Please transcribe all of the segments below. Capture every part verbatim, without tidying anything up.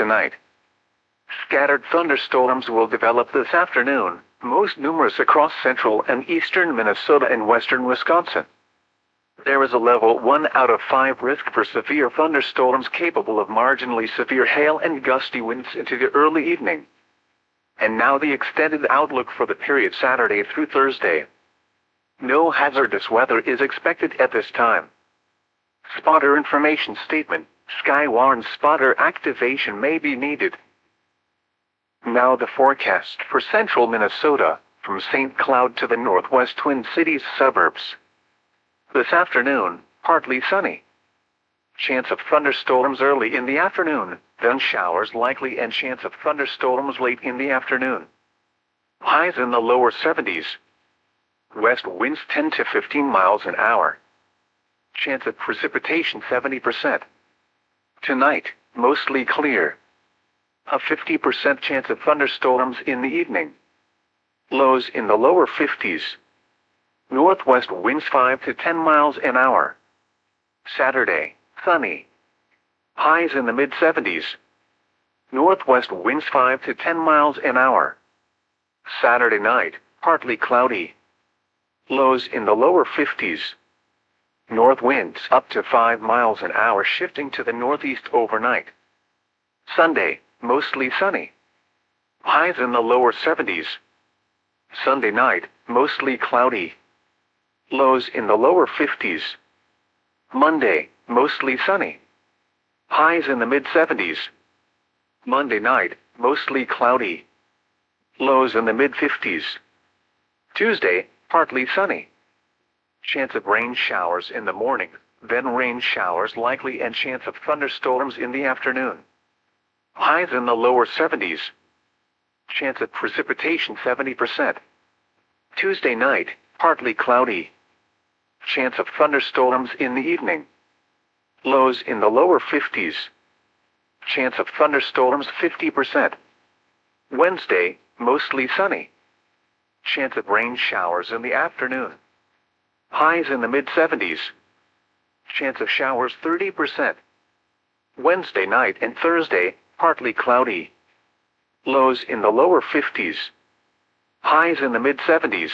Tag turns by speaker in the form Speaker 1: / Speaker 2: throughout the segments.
Speaker 1: tonight. Scattered thunderstorms will develop this afternoon, most numerous across central and eastern Minnesota and western Wisconsin. There is a level one out of five risk for severe thunderstorms capable of marginally severe hail and gusty winds into the early evening. And now the extended outlook for the period Saturday through Thursday. No hazardous weather is expected at this time. Spotter information statement: Sky warns spotter activation may be needed. Now the forecast for central Minnesota, from Saint Cloud to the northwest Twin Cities suburbs. This afternoon, partly sunny. Chance of thunderstorms early in the afternoon, then showers likely and chance of thunderstorms late in the afternoon. Highs in the lower seventies. West winds ten to fifteen miles an hour. Chance of precipitation seventy percent. Tonight, mostly clear. A fifty percent chance of thunderstorms in the evening. Lows in the lower fifties. Northwest winds five to ten miles an hour. Saturday, sunny. Highs in the mid seventies. Northwest winds five to ten miles an hour. Saturday night, partly cloudy. Lows in the lower fifties. North winds up to five miles an hour shifting to the northeast overnight. Sunday, mostly sunny. Highs in the lower seventies. Sunday night, mostly cloudy. Lows in the lower fifties. Monday, mostly sunny. Highs in the mid seventies. Monday night, mostly cloudy. Lows in the mid fifties. Tuesday, partly sunny. Chance of rain showers in the morning, then rain showers likely and chance of thunderstorms in the afternoon. Highs in the lower seventies. Chance of precipitation seventy percent. Tuesday night, partly cloudy. Chance of thunderstorms in the evening. Lows in the lower fifties. Chance of thunderstorms fifty percent. Wednesday, mostly sunny. Chance of rain showers in the afternoon. Highs in the mid seventies. Chance of showers thirty percent. Wednesday night and Thursday, partly cloudy. Lows in the lower fifties. Highs in the mid seventies.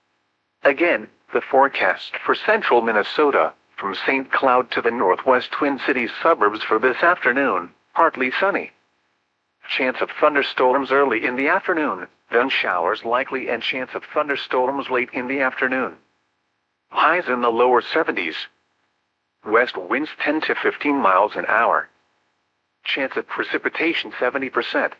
Speaker 1: Again, the forecast for central Minnesota, from Saint Cloud to the northwest Twin Cities suburbs for this afternoon, partly sunny. Chance of thunderstorms early in the afternoon, then showers likely and chance of thunderstorms late in the afternoon. Highs in the lower seventies. West winds ten to fifteen miles an hour. Chance of precipitation seventy percent.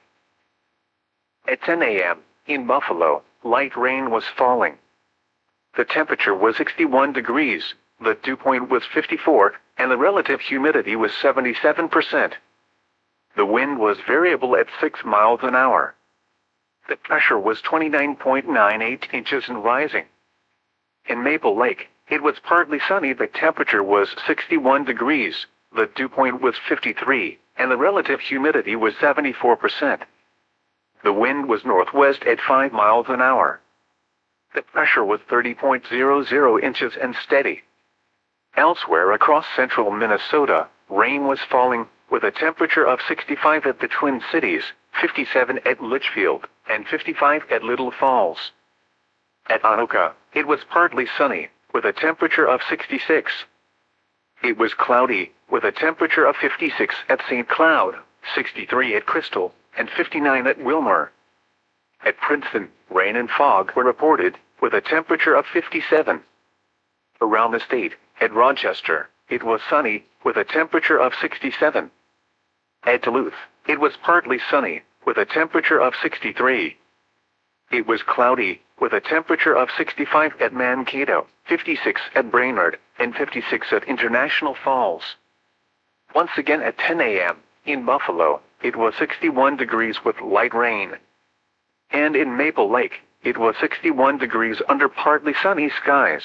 Speaker 1: At ten a m, in Buffalo, light rain was falling. The temperature was sixty-one degrees, the dew point was fifty-four, and the relative humidity was seventy-seven percent. The wind was variable at six miles an hour. The pressure was twenty-nine point nine eight inches and rising. In Maple Lake, it was partly sunny. The temperature was sixty-one degrees, the dew point was fifty-three, and the relative humidity was seventy-four percent. The wind was northwest at five miles an hour. The pressure was thirty point zero zero inches and steady. Elsewhere across central Minnesota, rain was falling, with a temperature of sixty-five at the Twin Cities, fifty-seven at Litchfield, and fifty-five at Little Falls. At Anoka, it was partly sunny, with a temperature of sixty-six. It was cloudy, with a temperature of fifty-six at Saint Cloud, sixty-three at Crystal, and fifty-nine at Wilmer. At Princeton, rain and fog were reported, with a temperature of fifty-seven. Around the state, at Rochester, it was sunny, with a temperature of sixty-seven. At Duluth, it was partly sunny, with a temperature of sixty-three. It was cloudy, with a temperature of sixty-five at Mankato, fifty-six at Brainerd, and fifty-six at International Falls. Once again at ten a m, in Buffalo, it was sixty-one degrees with light rain. And in Maple Lake, it was sixty-one degrees under partly sunny skies.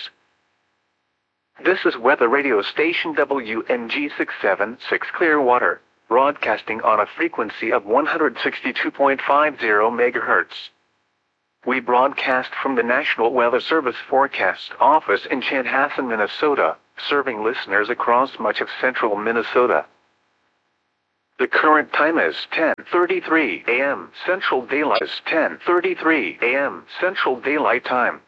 Speaker 1: This is weather radio station W N G six seven six Clearwater, broadcasting on a frequency of one hundred sixty-two point five zero megahertz. We broadcast from the National Weather Service Forecast Office in Chanhassen, Minnesota, serving listeners across much of central Minnesota. The current time is ten thirty-three a m Central Daylight is ten thirty-three a m Central Daylight Time.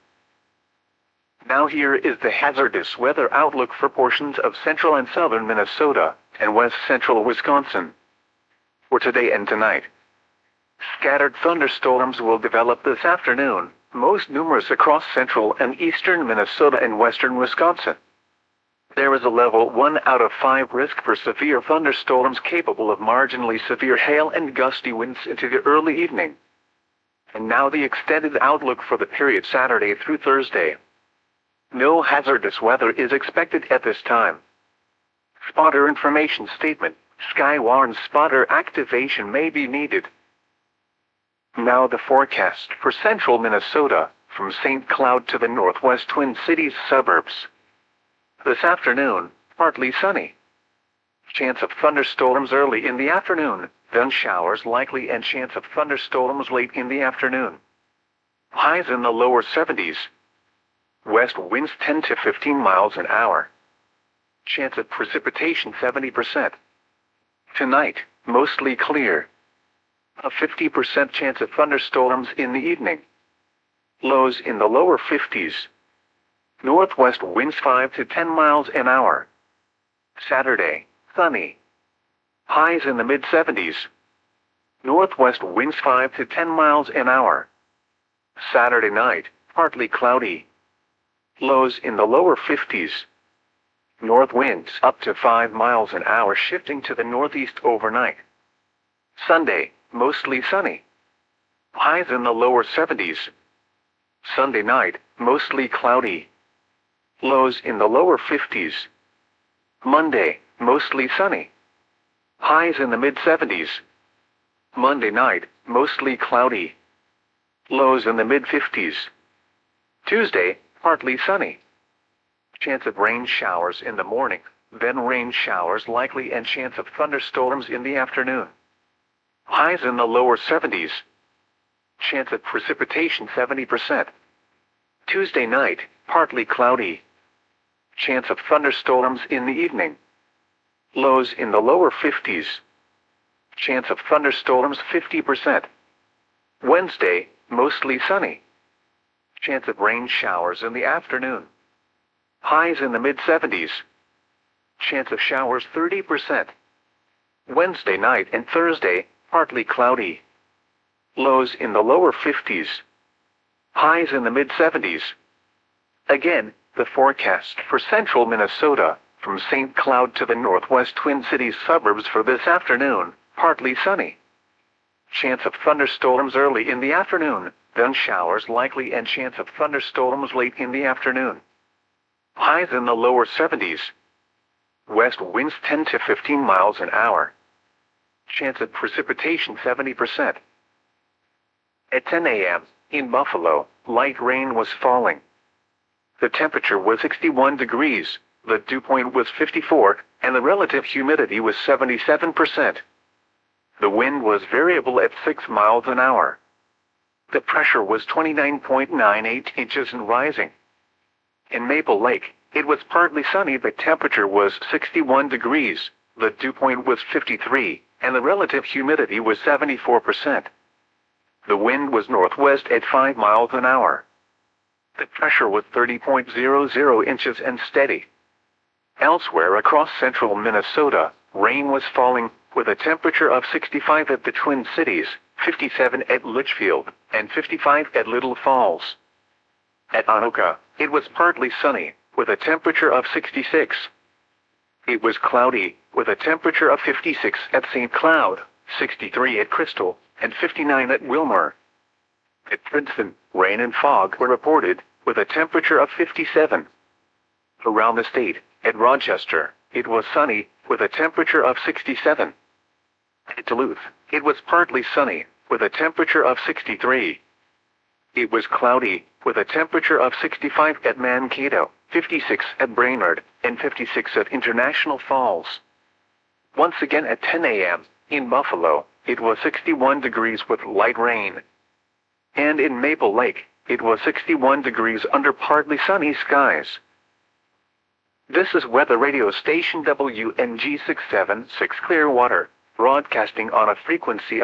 Speaker 1: Now here is the hazardous weather outlook for portions of central and southern Minnesota and west central Wisconsin. For today and tonight, scattered thunderstorms will develop this afternoon, most numerous across central and eastern Minnesota and western Wisconsin. There is a level one out of five risk for severe thunderstorms capable of marginally severe hail and gusty winds into the early evening. And now the extended outlook for the period Saturday through Thursday. No hazardous weather is expected at this time. Spotter information statement. Sky warns spotter activation may be needed. Now the forecast for central Minnesota, from Saint Cloud to the northwest Twin Cities suburbs. This afternoon, partly sunny. Chance of thunderstorms early in the afternoon, then showers likely and chance of thunderstorms late in the afternoon. Highs in the lower seventies. West winds ten to fifteen miles an hour. Chance of precipitation seventy percent. Tonight, mostly clear. A fifty percent chance of thunderstorms in the evening. Lows in the lower fifties. Northwest winds five to ten miles an hour. Saturday, sunny. Highs in the mid seventies. Northwest winds five to ten miles an hour. Saturday night, partly cloudy. Lows in the lower fifties. North winds up to five miles an hour shifting to the northeast overnight. Sunday, mostly sunny. Highs in the lower seventies. Sunday night, mostly cloudy. Lows in the lower fifties. Monday, mostly sunny. Highs in the mid seventies. Monday night, mostly cloudy. Lows in the mid fifties. Tuesday, partly sunny. Chance of rain showers in the morning, then rain showers likely and chance of thunderstorms in the afternoon. Highs in the lower seventies. Chance of precipitation seventy percent. Tuesday night, partly cloudy. Chance of thunderstorms in the evening. Lows in the lower fifties. Chance of thunderstorms fifty percent. Wednesday, mostly sunny. Chance of rain showers in the afternoon. Highs in the mid seventies. Chance of showers thirty percent. Wednesday night and Thursday, partly cloudy. Lows in the lower fifties. Highs in the mid seventies. Again, the forecast for central Minnesota, from Saint Cloud to the northwest Twin Cities suburbs for this afternoon, partly sunny. Chance of thunderstorms early in the afternoon, then showers likely and chance of thunderstorms late in the afternoon. Highs in the lower seventies. West winds ten to fifteen miles an hour. Chance of precipitation seventy percent. At ten a m, in Buffalo, light rain was falling. The temperature was sixty-one degrees, the dew point was fifty-four, and the relative humidity was seventy-seven percent. The wind was variable at six miles an hour. The pressure was twenty-nine point nine eight inches and rising. In Maple Lake, it was partly sunny. The temperature was sixty-one degrees, the dew point was fifty-three, and the relative humidity was seventy-four percent. The wind was northwest at five miles an hour. The pressure was thirty point zero zero inches and steady. Elsewhere across central Minnesota, rain was falling, with a temperature of sixty-five at the Twin Cities, fifty-seven at Litchfield, and fifty-five at Little Falls. At Anoka, it was partly sunny, with a temperature of sixty-six. It was cloudy, with a temperature of fifty-six at Saint Cloud, sixty-three at Crystal, and fifty-nine at Wilmer. At Princeton, rain and fog were reported, with a temperature of fifty-seven. Around the state, at Rochester, it was sunny, with a temperature of sixty-seven. At Duluth, it was partly sunny, with a temperature of sixty-three. It was cloudy, with a temperature of sixty-five at Mankato, fifty-six at Brainerd, and fifty-six at International Falls. Once again at ten a m, in Buffalo, it was sixty-one degrees with light rain. And in Maple Lake, it was sixty-one degrees under partly sunny skies. This is weather radio station W N G six seven six Clearwater, broadcasting on a frequency